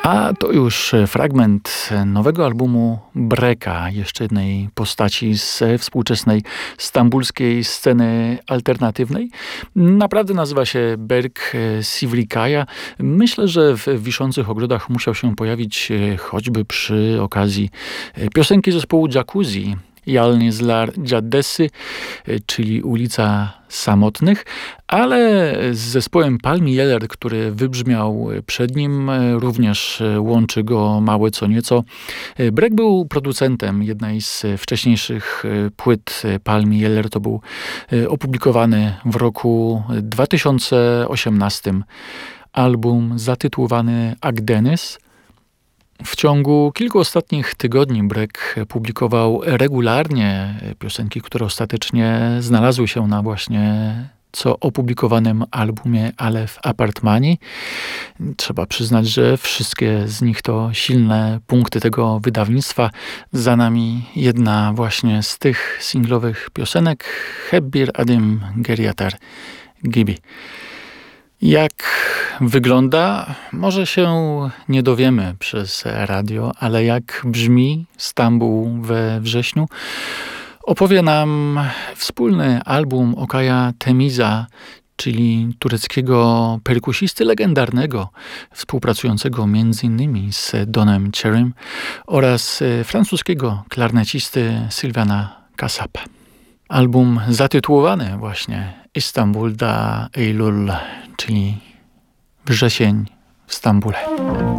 A to już fragment nowego albumu Breka, jeszcze jednej postaci ze współczesnej stambulskiej sceny alternatywnej. Naprawdę nazywa się Berk Sivricaja. Myślę, że w Wiszących Ogrodach musiał się pojawić choćby przy okazji piosenki zespołu Jacuzzi, Jalnizlar Caddesi, czyli ulica Samotnych, ale z zespołem Palmi Yeller, który wybrzmiał przed nim, również łączy go małe co nieco. Brek był producentem jednej z wcześniejszych płyt Palmi Yeller. To był opublikowany w roku 2018 album zatytułowany Agdenis. W ciągu kilku ostatnich tygodni Brek publikował regularnie piosenki, które ostatecznie znalazły się na właśnie co opublikowanym albumie Aleph Apartmani. Trzeba przyznać, że wszystkie z nich to silne punkty tego wydawnictwa. Za nami jedna właśnie z tych singlowych piosenek, Hebbir Adim Geriatar Gibi. Jak wygląda, może się nie dowiemy przez radio, ale jak brzmi Stambuł we wrześniu, opowie nam wspólny album Okaja Temiza, czyli tureckiego perkusisty legendarnego, współpracującego m.in. z Donem Cherrym oraz francuskiego klarnecisty Sylwiana Kasapa. Album zatytułowany właśnie Istanbul da Eylul, czyli wrzesień w Stambule.